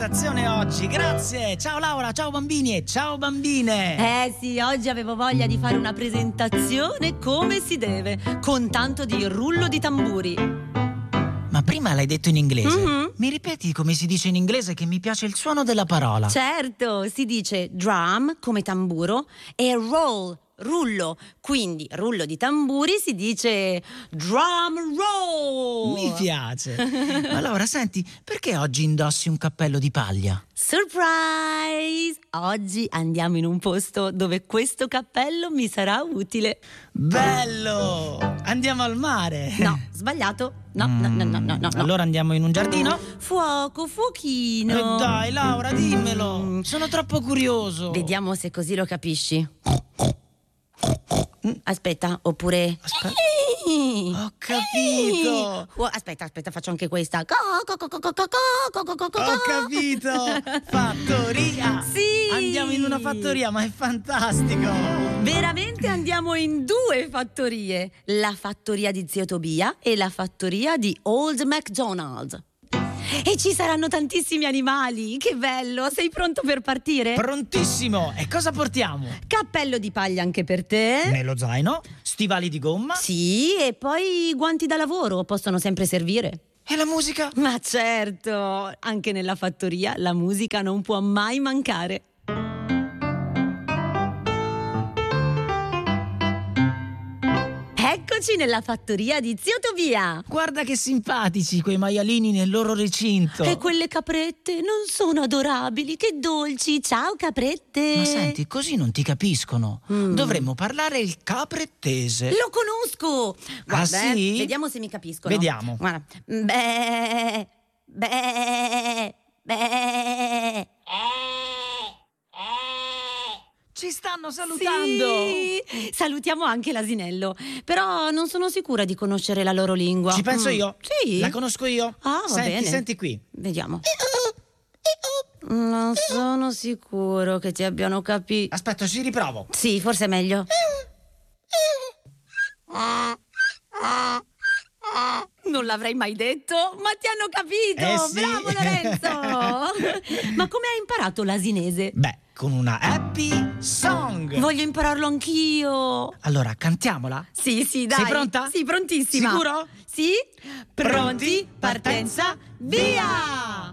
presentazione oggi, grazie. Ciao Laura, ciao bambini e ciao bambine. Sì, oggi avevo voglia di fare una presentazione come si deve, con tanto di rullo di tamburi. Ma prima l'hai detto in inglese. Mi ripeti come si dice in inglese, che mi piace il suono della parola. Certo, si dice drum come tamburo e roll, rullo. Quindi rullo di tamburi si dice drum roll. Mi piace. Ma Laura, senti, perché oggi indossi un cappello di paglia? Surprise! Oggi andiamo in un posto dove questo cappello mi sarà utile. Bello! Andiamo al mare. No, sbagliato. No. Allora andiamo in un giardino? Fuoco, fuochino. Dai Laura, dimmelo. Sono troppo curioso. Vediamo se così lo capisci. Aspetta, oppure... Ho capito. Aspetta, faccio anche questa. Ho capito. Fattoria. Sì. Andiamo in una fattoria, ma è fantastico. Veramente andiamo in due fattorie. La fattoria di Zio Tobia e la fattoria di Old MacDonald. E ci saranno tantissimi animali. Che bello. Sei pronto per partire? Prontissimo. E cosa portiamo? Cappello di paglia anche per te. Nello zaino. Stivali di gomma. Sì, e poi guanti da lavoro possono sempre servire. E la musica? Ma certo, anche nella fattoria la musica non può mai mancare. Eccoci nella fattoria di Zio Tobia. Guarda che simpatici quei maialini nel loro recinto. E quelle caprette non sono adorabili, che dolci. Ciao caprette. Ma senti, così non ti capiscono. Dovremmo parlare il caprettese. Lo conosco. Guarda, sì? Vediamo se mi capiscono. Vediamo. Guarda. Beh. Ci stanno salutando. Sì, salutiamo anche l'asinello. Però non sono sicura di conoscere la loro lingua. Ci penso io. Sì. La conosco io. Ah, va bene. Senti qui. Vediamo. Non sono sicuro che ti abbiano capito. Aspetta, ci riprovo. Sì, forse è meglio. Non l'avrei mai detto, ma ti hanno capito. Sì. Bravo Lorenzo. Ma come hai imparato l'asinese? Beh, con una happy song. Voglio impararlo anch'io. Allora, cantiamola? Sì, dai. Sei pronta? Sì, prontissima. Sicuro? Sì? Pronti? Partenza? Via!